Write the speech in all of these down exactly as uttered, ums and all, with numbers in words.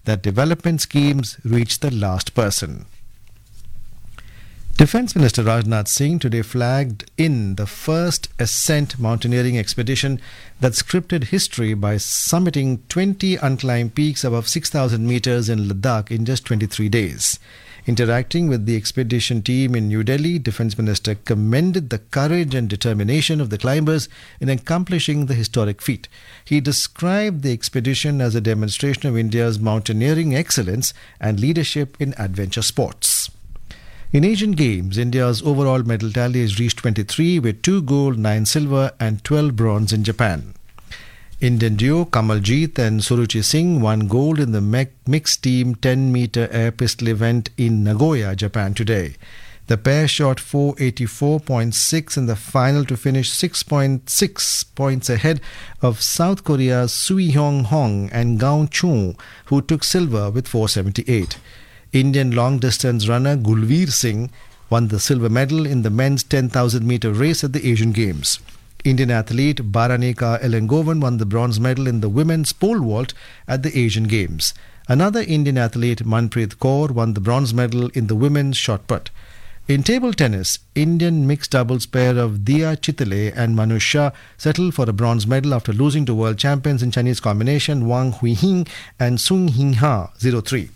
that development schemes reach the last person. Defence Minister Rajnath Singh today flagged in the first ascent mountaineering expedition that scripted history by summiting twenty unclimbed peaks above six thousand metres in Ladakh in just twenty-three days. Interacting with the expedition team in New Delhi, Defence Minister commended the courage and determination of the climbers in accomplishing the historic feat. He described the expedition as a demonstration of India's mountaineering excellence and leadership in adventure sports. In Asian Games, India's overall medal tally has reached twenty-three with two gold, nine silver and twelve bronze in Japan. Indian duo Kamaljeet and Suruchi Singh won gold in the mixed team ten metre air pistol event in Nagoya, Japan today. The pair shot four eighty-four point six in the final to finish six point six points ahead of South Korea's Sui Hyung Hong and Gaon Chung, who took silver with four seventy-eight. Indian long-distance runner Gulveer Singh won the silver medal in the men's ten thousand metre race at the Asian Games. Indian athlete Baranika Elangovan won the bronze medal in the women's pole vault at the Asian Games. Another Indian athlete, Manpreet Kaur, won the bronze medal in the women's shot put. In table tennis, Indian mixed doubles pair of Diya Chitale and Manu Shah settled for a bronze medal after losing to world champions in Chinese combination Wang Huihing and Sung Hing Ha zero three.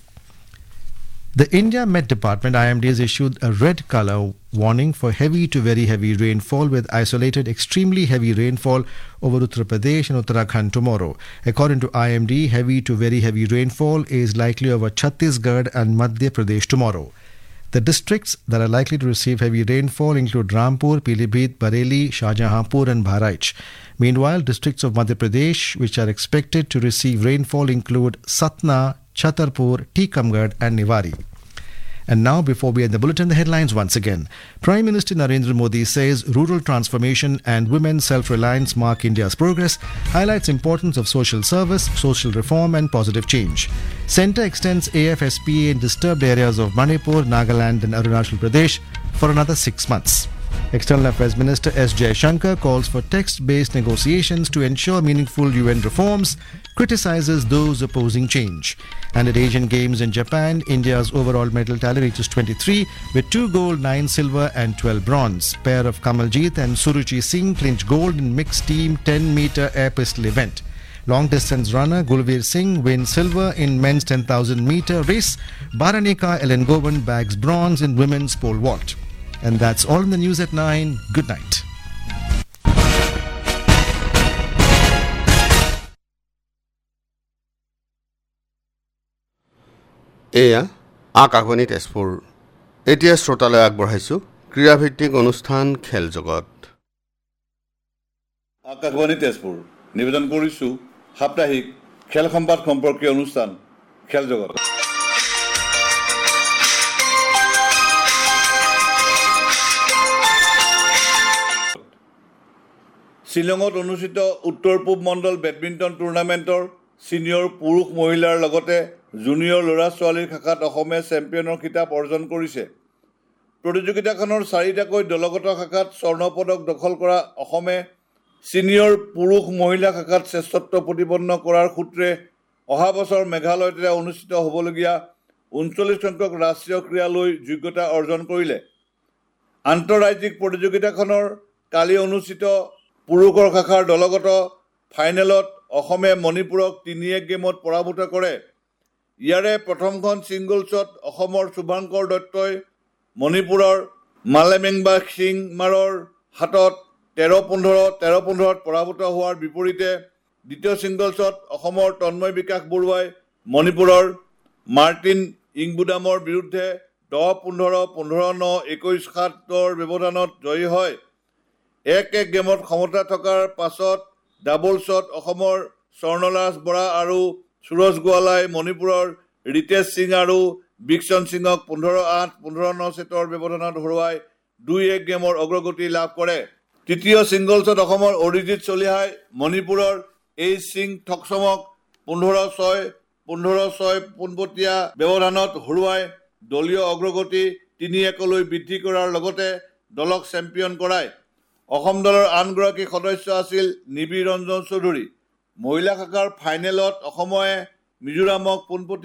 The India Met Department I M D has issued a red colour warning for heavy to very heavy rainfall with isolated extremely heavy rainfall over Uttar Pradesh and Uttarakhand tomorrow. According to I M D, heavy to very heavy rainfall is likely over Chhattisgarh and Madhya Pradesh tomorrow. The districts that are likely to receive heavy rainfall include Rampur, Pilibhit, Bareilly, Shahjahanpur and Bahraich. Meanwhile, districts of Madhya Pradesh which are expected to receive rainfall include Satna, Chhatarpur, Tikamgarh and Niwari. And now, before we end the bulletin, the headlines once again. Prime Minister Narendra Modi says rural transformation and women's self-reliance mark India's progress, highlights importance of social service, social reform and positive change. Centre extends A F S P A in disturbed areas of Manipur, Nagaland and Arunachal Pradesh for another six months. External Affairs Minister S. Jaishankar calls for text-based negotiations to ensure meaningful U N reforms, criticizes those opposing change. And at Asian Games in Japan, India's overall medal tally reaches twenty-three with two gold, nine silver and twelve bronze. Pair of Kamaljeet and Suruchi Singh clinch gold in mixed team ten metre air pistol event. Long distance runner Gulveer Singh wins silver in men's ten thousand metre race. Baranika Elangovan bags bronze in women's pole vault. And that's all in the news at nine. Good night. এয়া আকাশবাণী তেজপুৰ এতিয়া শ্ৰোতালৈ আগবঢ়াইছো ক্ৰীড়াভিত্তিক অনুষ্ঠান খেল জগত আকাশবাণী তেজপুৰ নিবেদন কৰিছো সাপ্তাহিক খেল সংবাদ সম্পৰ্কীয় অনুষ্ঠান খেল জগত শিলঙত অনুষ্ঠিত উত্তৰ পূব মণ্ডল বেডমিণ্টন টুৰ্ণামেণ্টৰ সিনিয়ৰ পুৰুষ মহিলাৰ লগতে জুনিয়ৰ ল'ৰা ছোৱালীৰ শাখাত অসমে চেম্পিয়নৰ খিতাপ অৰ্জন কৰিছে। প্ৰতিযোগিতাখনৰ চাৰিটাকৈ দলগত শাখাত স্বৰ্ণ পদক দখল কৰা অসমে সিনিয়ৰ পুৰুষ মহিলা শাখাত শ্ৰেষ্ঠত্ব প্ৰতিপন্ন কৰাৰ সূত্ৰে অহা বছৰ মেঘালয়তে অনুষ্ঠিত হ'বলগীয়া ঊনচল্লিছ সংখ্যক ৰাষ্ট্ৰীয় ক্ৰীড়ালৈ যোগ্যতা অৰ্জন কৰিলে। আন্তঃৰাজ্যিক প্ৰতিযোগিতাখনৰ কালি অনুষ্ঠিত পুৰুষৰ শাখাৰ দলগত ফাইনেলত অসমে মণিপুৰক তিনি এক গেমত পৰাভূত কৰে। ইয়াৰে প্ৰথমখন ছিংগলছত অসমৰ শুভাংকৰ দত্তই মণিপুৰৰ মালেমেংবা সিংমাৰৰ হাতত তেৰ পোন্ধৰ তেৰ পোন্ধৰত পৰাভূত হোৱাৰ বিপৰীতে দ্বিতীয় ছিংগলছত অসমৰ তন্ময় বিকাশ বৰুৱাই মণিপুৰৰ মাৰ্টিন ইংবুদামৰ বিৰুদ্ধে দহ পোন্ধৰ পোন্ধৰ ন একৈছ সাতৰ ব্যৱধানত জয়ী হয়। এক এক গেমত ক্ষমতা থকাৰ পাছত ডাবলছত অসমৰ স্বৰ্ণলাজ বৰা আৰু সুৰজ গোৱালাই মণিপুৰৰ ৰিতেশ সিং আৰু বিক্সন সিঙক পোন্ধৰ আঠ পোন্ধৰ ন ছেটৰ ব্যৱধানত হৰুৱাই দুই এক গেমৰ অগ্ৰগতি লাভ কৰে। তৃতীয় ছিংগলছত অসমৰ অৰিজিৎ চলিহাই মণিপুৰৰ এইচ সিং থকচমক পোন্ধৰ ছয় পোন্ধৰ ছয় পোনপটীয়া ব্যৱধানত হৰুৱাই দলীয় অগ্ৰগতি তিনি একলৈ বৃদ্ধি কৰাৰ লগতে দলক চেম্পিয়ন কৰায়। অসম দলৰ আনগৰাকী সদস্য আছিল নিবি ৰঞ্জন চৌধুৰী। মহিলা শাখাৰ ফাইনেলত অসমে মিজোৰামক পোনপটীয়া